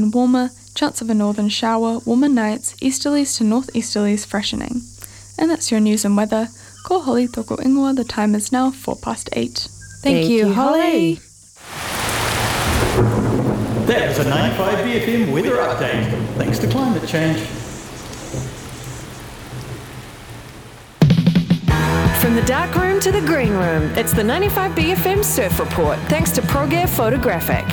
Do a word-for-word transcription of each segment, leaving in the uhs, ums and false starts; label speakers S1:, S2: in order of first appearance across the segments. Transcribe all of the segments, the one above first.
S1: and warmer, chance of a northern shower, warmer nights, easterlies to northeasterlies freshening. And that's your news and weather. Ko Holly toko ingoa, the time is now four past eight.
S2: Thank, Thank you, you, Holly.
S3: That was a ninety-five B F M weather update, thanks to climate change.
S2: From the dark room to the green room, it's the ninety-five B F M Surf Report, thanks to ProGear Photographic.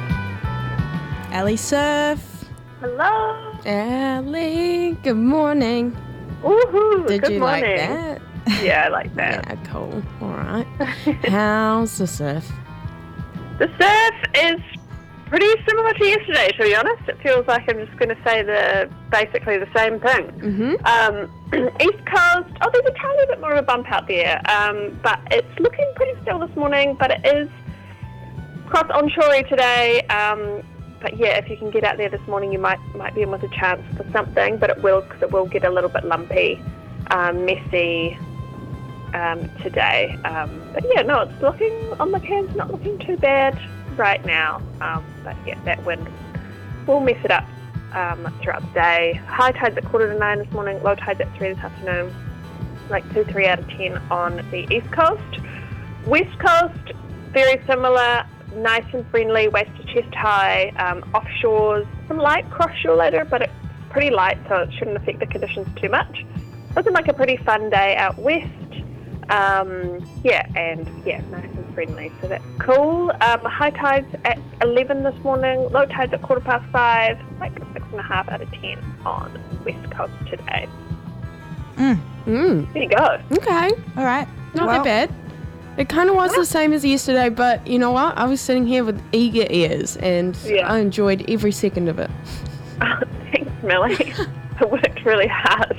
S4: Ellie Surf.
S5: Hello.
S4: Ellie, good morning.
S5: Woohoo,
S4: Did
S5: good
S4: you
S5: morning.
S4: like that?
S5: Yeah, I like that.
S4: Yeah, cool. All right. How's the surf?
S5: The surf is pretty similar to yesterday, to be honest. It feels like I'm just going to say the basically the same thing.
S4: Mm-hmm.
S5: Um, East Coast, oh, there's a tiny bit more of a bump out there, um, but it's looking pretty still this morning, but it is cross onshore today. Um, but yeah, if you can get out there this morning, you might might be in with a chance for something, but it will, because it will get a little bit lumpy, um, messy um, today. Um, but yeah, no, it's looking, on the cans, not looking too bad right now, um, but yeah, that wind will mess it up um, throughout the day. High tides at quarter to nine this morning, low tides at three this afternoon, like two, three out of ten on the east coast. West coast, very similar, nice and friendly, waist to chest high, um, offshores, some light cross shore later, but it's pretty light, so it shouldn't affect the conditions too much. Looking like a pretty fun day out west. Um, yeah, and yeah, nice and friendly, so that's cool. Um, high tides at eleven this morning, low tides at quarter past five, like six and a half out of ten on west coast today.
S4: Mm.
S2: Mm.
S5: There you go.
S4: Okay, all right, not
S2: Well,
S4: that bad. It kind of was
S5: Yeah.
S4: the same as yesterday, but you know what? I was sitting here with eager ears, and
S5: Yeah.
S4: I enjoyed every second of it.
S5: Thanks, Millie. I worked really hard.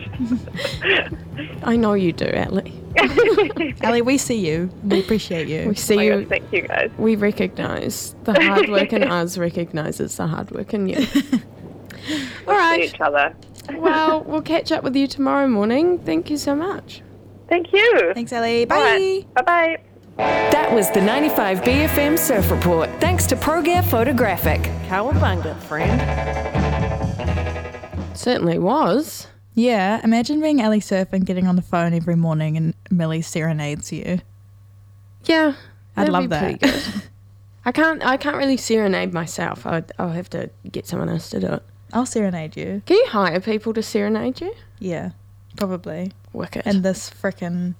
S4: I know you do, Ellie.
S6: Ellie, we see you. We appreciate you.
S4: We see
S5: Oh my
S4: you.
S5: God, thank you, guys.
S4: We recognise the hard work in us recognises the hard work in you. All
S5: See
S4: right.
S5: each other.
S4: Well, we'll catch up with you tomorrow morning. Thank you so much.
S5: Thank you.
S6: Thanks, Ellie.
S5: All
S6: Bye.
S5: right. Bye-bye.
S2: That was the ninety-five B F M Surf Report, thanks to ProGear Photographic. Cowabunga, friend.
S4: Certainly was.
S6: Yeah, imagine being Ellie Surf and getting on the phone every morning and Millie serenades you.
S4: Yeah,
S6: I'd
S4: that'd
S6: love
S4: be
S6: that.
S4: pretty good. I can't. I can't really serenade myself. I'd, I'll have to get someone else to do it.
S6: I'll serenade you.
S4: Can you hire people to serenade you?
S6: Yeah, probably.
S4: Wicked.
S6: In this frickin'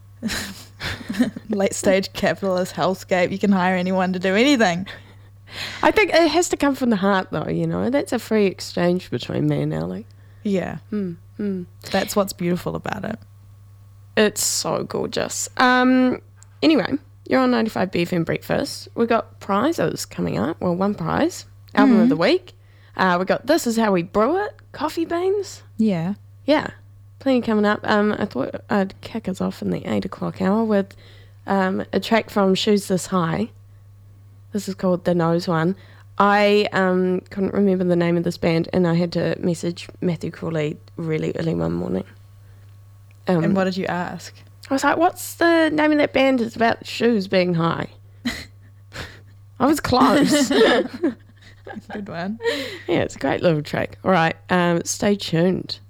S6: late stage capitalist hellscape, you can hire anyone to do anything.
S4: I think it has to come from the heart, though. You know, that's a free exchange between me and Ellie.
S6: Yeah,
S4: Mm, mm.
S6: that's what's beautiful about it.
S4: It's so gorgeous. Um. Anyway, you're on ninety-five B F M Breakfast. We got prizes coming up. Well, one prize, album of the week. Uh, we got This Is How We Brew It, coffee beans.
S6: Yeah.
S4: Yeah, plenty coming up. Um, I thought I'd kick us off in the eight o'clock hour with um, a track from Shoes This High. This is called The Nose One. I um, couldn't remember the name of this band, and I had to message Matthew Crawley really early one morning. Um,
S6: And what did you ask?
S4: I was like, what's the name of that band? It's about shoes being high. I was close.
S6: Good one.
S4: Yeah, it's a great little track. All right, um, stay tuned.